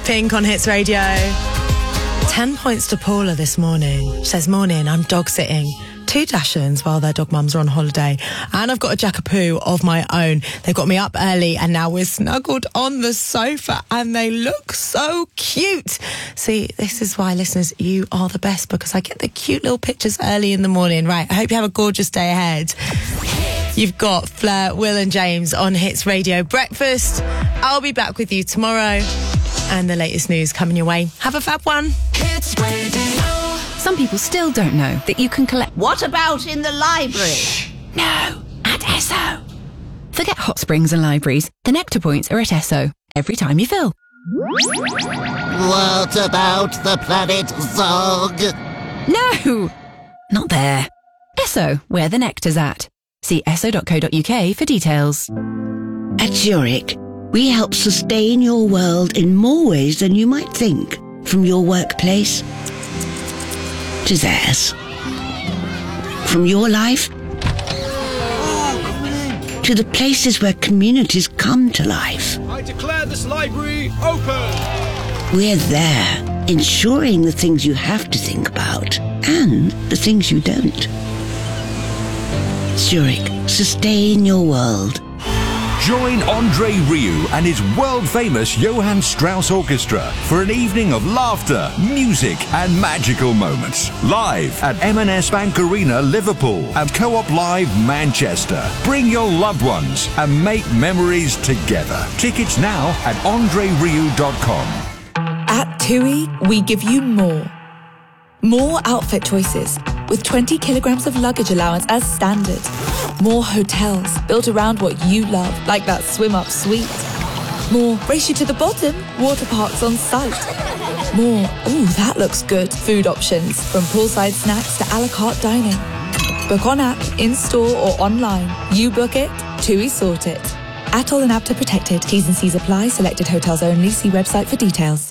Pink on Hits Radio. 10 points to Paula this morning. She says, morning, I'm dog sitting 2 Dachshunds while their dog mums are on holiday. And I've got a Jackapoo of my own. They got me up early and now we're snuggled on the sofa and they look so cute. See, this is why, listeners, you are the best, because I get the cute little pictures early in the morning. Right, I hope you have a gorgeous day ahead. You've got Fleur, Will and James on Hits Radio Breakfast. I'll be back with you tomorrow. And the latest news coming your way. Have a fab one. Hits Radio. Some people still don't know that you can collect... What about in the library? Shh, no, at Esso. Forget hot springs and libraries. The Nectar points are at Esso every time you fill. What about the planet Zog? No, not there. Esso, where the Nectar's at. See esso.co.uk for details. At Zurich, we help sustain your world in more ways than you might think. From your workplace to theirs. From your life to the places where communities come to life. I declare this library open. We're there, ensuring the things you have to think about and the things you don't. Zurich, sustain your world. Join Andre Rieu and his world-famous Johann Strauss Orchestra for an evening of laughter, music and magical moments. Live at M&S Bank Arena, Liverpool and Co-op Live, Manchester. Bring your loved ones and make memories together. Tickets now at andrerieu.com. At TUI, we give you more. More outfit choices, with 20 kilograms of luggage allowance as standard. More hotels built around what you love, like that swim-up suite. More race you to the bottom, water parks on site. More, ooh, that looks good, food options, from poolside snacks to a la carte dining. Book on app, in-store or online. You book it, TUI sort it. ATOL and APTA protected. T's and C's apply. Selected hotels only. See website for details.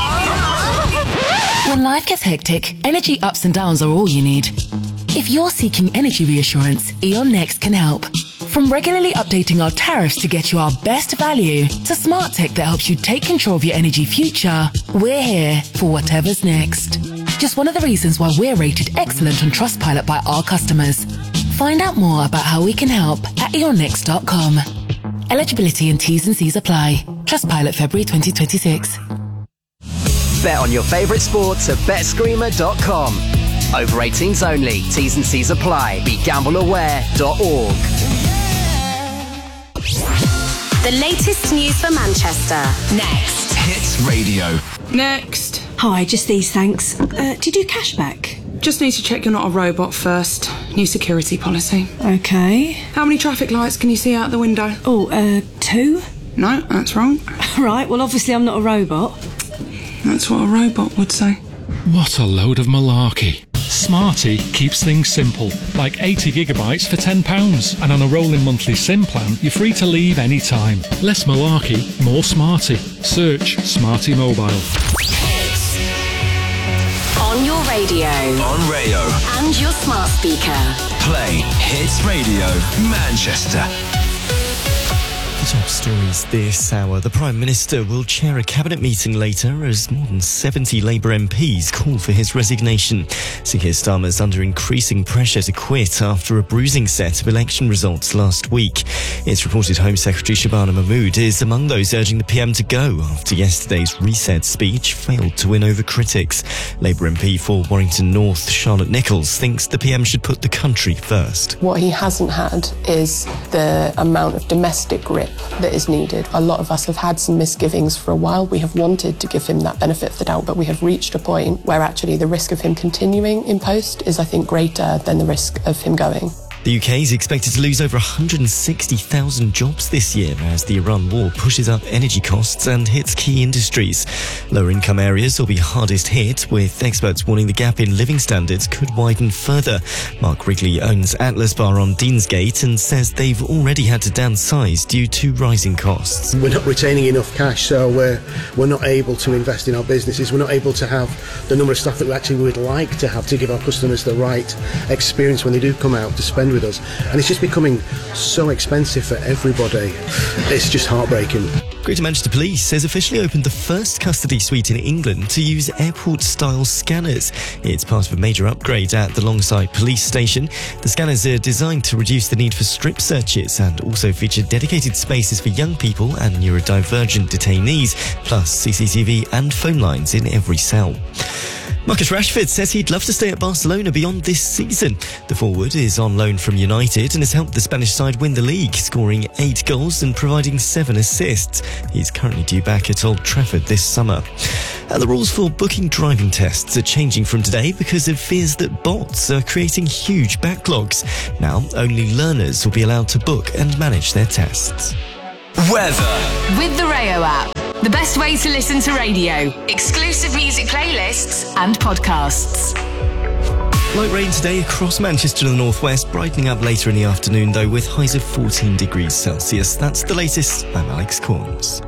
When life gets hectic, energy ups and downs are all you need. If you're seeking energy reassurance, E.ON Next can help. From regularly updating our tariffs to get you our best value, to smart tech that helps you take control of your energy future, we're here for whatever's next. Just one of the reasons why we're rated excellent on Trustpilot by our customers. Find out more about how we can help at eonnext.com. Eligibility and T's and C's apply. Trustpilot February 2026. Bet on your favourite sports at betscreamer.com. Over 18s only. T's and C's apply. BeGambleAware.org. The latest news for Manchester. Next. Hits Radio. Next. Hi, just these, thanks. Do you do cashback? Just need to check you're not a robot first. New security policy. Okay. How many traffic lights can you see out the window? 2? No, that's wrong. Right, well, obviously I'm not a robot. That's what a robot would say. What a load of malarkey. Smarty keeps things simple, like 80 gigabytes for £10, and on a rolling monthly SIM plan, you're free to leave any time. Less malarkey, more Smarty. Search Smarty Mobile. Hits. On your radio. On Rayo. And your smart speaker. Play Hits Radio Manchester. Top stories this hour. The Prime Minister will chair a cabinet meeting later as more than 70 Labour MPs call for his resignation. Sir Keir Starmer's under increasing pressure to quit after a bruising set of election results last week. It's reported Home Secretary Shabana Mahmood is among those urging the PM to go after yesterday's reset speech failed to win over critics. Labour MP for Warrington North, Charlotte Nichols, thinks the PM should put the country first. What he hasn't had is the amount of domestic grip that is needed. A lot of us have had some misgivings for a while. We have wanted to give him that benefit of the doubt, but we have reached a point where actually the risk of him continuing in post is, I think, greater than the risk of him going. The UK is expected to lose over 160,000 jobs this year as the Iran war pushes up energy costs and hits key industries. Lower income areas will be hardest hit, with experts warning the gap in living standards could widen further. Mark Wrigley owns Atlas Bar on Deansgate and says they've already had to downsize due to rising costs. We're not retaining enough cash, so we're not able to invest in our businesses. We're not able to have the number of staff that we actually would like to have to give our customers the right experience when they do come out to spend with us, and it's just becoming so expensive for everybody. It's just heartbreaking. Greater Manchester Police has officially opened the first custody suite in England to use airport-style scanners. It's part of a major upgrade at the Longside Police Station. The scanners are designed to reduce the need for strip searches and also feature dedicated spaces for young people and neurodivergent detainees, plus CCTV and phone lines in every cell. Marcus Rashford says he'd love to stay at Barcelona beyond this season. The forward is on loan from United and has helped the Spanish side win the league, scoring 8 goals and providing 7 assists. He's currently due back at Old Trafford this summer. And the rules for booking driving tests are changing from today because of fears that bots are creating huge backlogs. Now, only learners will be allowed to book and manage their tests. Weather. With the Rayo app, the best way to listen to radio, exclusive music playlists and podcasts. Light rain today across Manchester and the northwest, brightening up later in the afternoon though with highs of 14 degrees Celsius. That's the latest. I'm Alex Corns.